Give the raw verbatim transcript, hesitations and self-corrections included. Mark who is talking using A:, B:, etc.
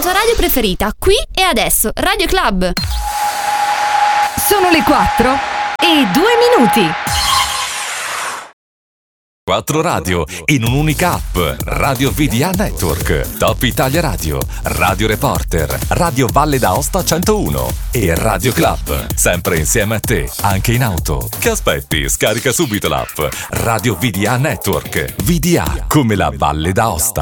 A: tua radio preferita, qui e adesso, Radio Club.
B: Sono le quattro e due minuti.
C: Quattro radio in un'unica app. Radio V D A Network, Top Italia Radio, Radio Reporter, Radio Valle d'Aosta centouno e Radio Club. Sempre insieme a te, anche in auto. Che aspetti? Scarica subito l'app Radio V D A Network. V D A come la Valle d'Aosta.